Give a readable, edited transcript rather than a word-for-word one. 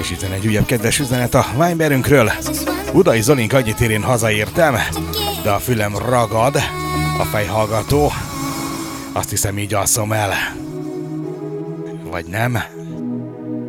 És itt egy újabb kedves üzenet a Viberünkről. Budai Zolink annyit ér, én hazaértem, de a fülem ragad, a fejhallgató. Azt hiszem, így alszom el. Vagy nem?